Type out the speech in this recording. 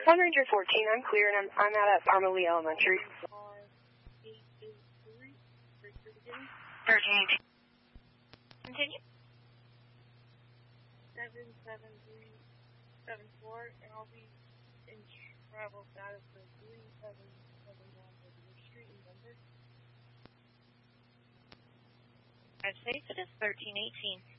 Sun Ranger 14, I'm clear, and I'm out at Armalee Elementary. 1318. Continue. 77374, and I'll be in travel status for 3771 Woodward Street in Denver. I'd say it is 1318.